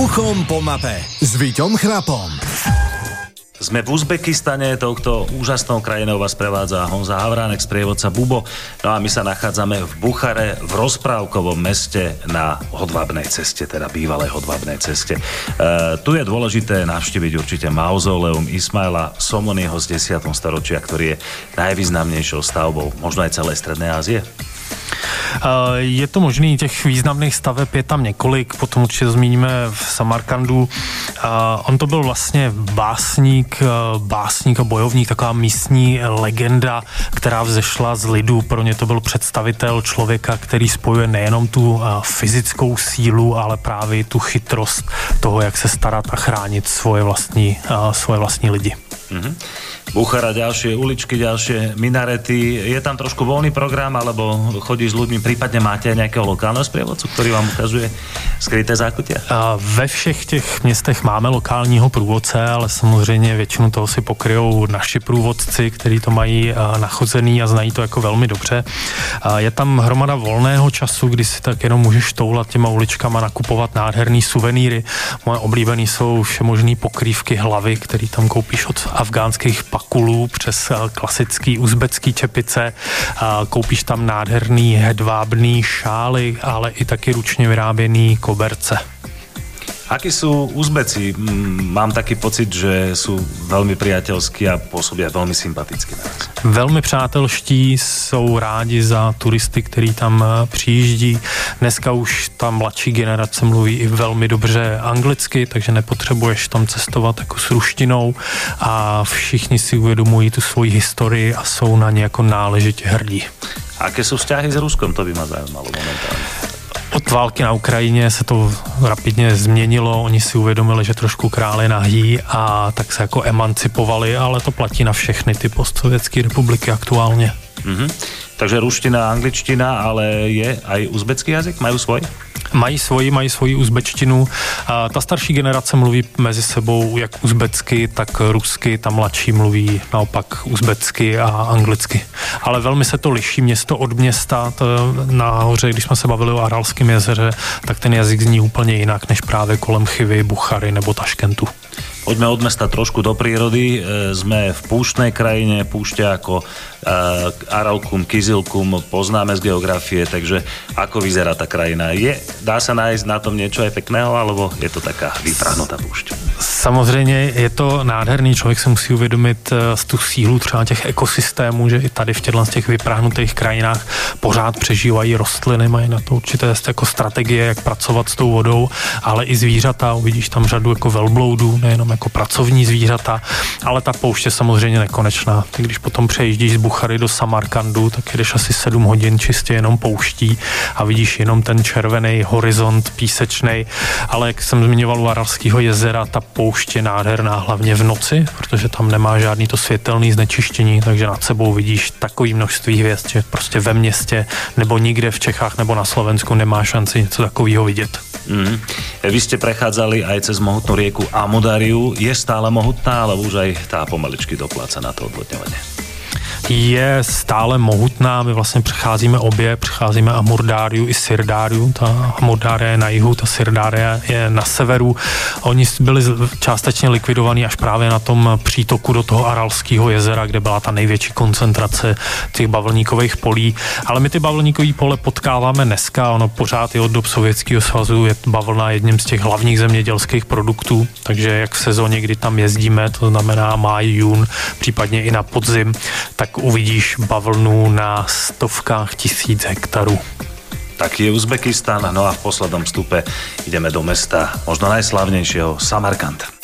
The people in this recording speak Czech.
Uchom po mape s Víťom Chrapom. Sme v Uzbekistane, touto úžasnou krajinou vás prevádza Honza Havránek, sprievodca Bubo. No a my sa nachádzame v Buchare, v rozprávkovom meste na hodvábnej ceste, teda bývalej hodvábnej ceste. Tu je dôležité navštíviť určite mauzóleum Ismaila Somoniho z 10. storočia, ktorý je najvýznamnejšou stavbou možno aj celej Strednej Ázie. Je to možný, těch významných staveb je tam několik, potom určitě zmíníme v Samarkandu. On to byl vlastně básník a bojovník, taková místní legenda, která vzešla z lidu. Pro ně to byl představitel člověka, který spojuje nejenom tu fyzickou sílu, ale právě tu chytrost toho, jak se starat a chránit svoje vlastní lidi. Mm-hmm. Buchara, ďalšie uličky, ďalšie minarety. Je tam trošku voľný program, alebo chodí s ľuďmi, prípadne máte aj nejakého lokálneho sprievodcu, ktorý vám ukazuje skryté zákutia? Ve všech těch městech máme lokálního průvodce, ale samozřejmě většinu toho si pokryjou naši průvodci, kteří to mají nachozený a znají to jako velmi dobře. Je tam hromada volného času, kdy si tak jenom můžeš toulat těma uličkama, nakupovat nádherný suvenýry. Moje oblíbený jsou všemožný pokrývky hlavy, který tam koupíš od afgánských pakulů přes klasický uzbecký čepice. Koupíš tam nádherný hedvábný šály, ale i taky ručně vyráběný koberce. Akí sú Uzbeci? Mám taký pocit, že sú veľmi priateľskí a pôsobia veľmi sympaticky na nás. Velmi přátelští, jsou rádi za turisty, který tam přijíždí. Dneska už ta mladší generace mluví i velmi dobře anglicky, takže nepotřebuješ tam cestovat jako s ruštinou a všichni si uvědomují tu svoji historii a jsou na ně jako náležitě hrdí. Aké sú vzťahy s Ruskom? To by ma zaujímalo momentálne. Od války na Ukrajině se to rapidně změnilo, oni si uvědomili, že trošku král je nahý a tak se jako emancipovali, ale to platí na všechny ty postsovětské republiky aktuálně. Mm-hmm. Takže ruština, angličtina, ale je aj uzbecký jazyk? Majú svoj? Mají svoji uzbečtinu. Ta starší generace mluví mezi sebou jak uzbecky, tak rusky, ta mladší mluví naopak uzbecky a anglicky. Ale velmi se to liší město od města. Nahoře, když jsme se bavili o Aralském jezeře, tak ten jazyk zní úplně jinak, než právě kolem Chivy, Buchary nebo Taškentu. Poďme od mesta trošku do prírody. Sme v púštnej krajine, púšťa ako Aralkum, Kizilkum, poznáme z geografie, takže ako vyzerá tá krajina? Dá sa nájsť na tom niečo aj pekného, alebo je to taká vyprahnutá púšť? Samozřejmě je to nádherný, člověk si musí uvědomit tu sílu třeba těch ekosystémů, že i tady v těch vyprahnutých krajinách pořád přežívají rostliny, mají na to určité jako strategie, jak pracovat s tou vodou, ale i zvířata, uvidíš tam řadu jako velbloudů, nejenom jako pracovní zvířata, ale ta poušť je samozřejmě nekonečná. Ty když potom přejíždíš z Buchary do Samarkandu, tak jedeš asi 7 hodin čistě jenom pouští a vidíš jenom ten červený horizont písečnej, ale jak jsem zmiňoval u Aralského jezera, ta poušť je nádherná hlavně v noci, protože tam nemá žádný to světelný znečištění, takže nad sebou vidíš takový množství hvězd, že prostě ve městě nebo nikde v Čechách nebo na Slovensku nemá šanci něco takového vidět. Vy ste prechádzali aj cez mohutnú rieku Amudarju. Je stále mohutná, ale už aj tá pomaličky dopláca na to odvodňovanie? Je stále mohutná, my vlastně přecházíme Amudarju i Sirdarju, ta Amudarja je na jihu, ta Sirdarja je na severu. Oni byli částečně likvidovaní až právě na tom přítoku do toho Aralského jezera, kde byla ta největší koncentrace těch bavlníkových polí, ale my ty bavlníkové pole potkáváme dneska, ono pořád i od dob Sovětského svazu je bavlna jedním z těch hlavních zemědělských produktů, takže jak v sezóně, kdy tam jezdíme, to znamená máj, jún, případně i na podzim, tak uvidíš bavlnu na stovkách tisíc hektarů. Tak je Uzbekistan, no a v poslednom vstupe ideme do mesta možno najslavnejšieho Samarkand.